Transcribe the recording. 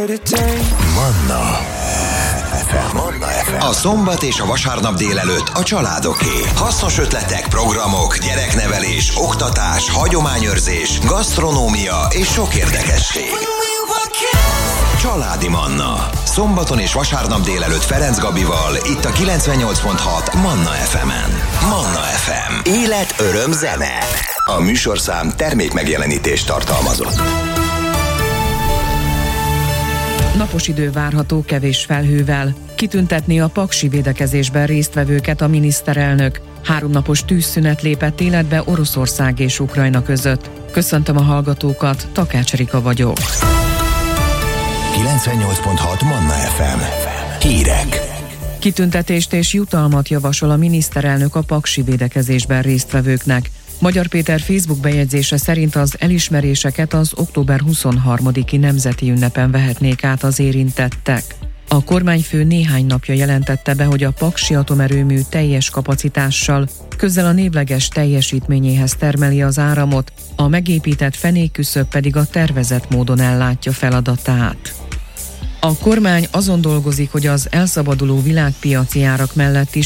Manna FM. A szombat és a vasárnap délelőtt a családoké. Hasznos ötletek, programok, gyereknevelés, oktatás, hagyományőrzés, gasztronómia és sok érdekesség. Családi Manna. Szombaton és vasárnap délelőtt Ferenc Gabival, itt a 98.6 Manna FM-en. Manna FM. Élet, öröm, zene. A műsorszám termékmegjelenítést tartalmazott. Napos idő várható kevés felhővel. Kitüntetné a paksi védekezésben résztvevőket a miniszterelnök. 3 napos tűzszünet lépett életbe Oroszország és Ukrajna között. Köszöntöm a hallgatókat, Takács Erika vagyok. 98.6 Manna FM. Hírek. Kitüntetést és jutalmat javasol a miniszterelnök a paksi védekezésben résztvevőknek. Magyar Péter Facebook bejegyzése szerint az elismeréseket az október 23-i nemzeti ünnepen vehetnék át az érintettek. A kormányfő néhány napja jelentette be, hogy a paksi atomerőmű teljes kapacitással, közel a névleges teljesítményéhez termeli az áramot, a megépített fenékküszöb pedig a tervezett módon ellátja feladatát. A kormány azon dolgozik, hogy az elszabaduló világpiaci árak mellett is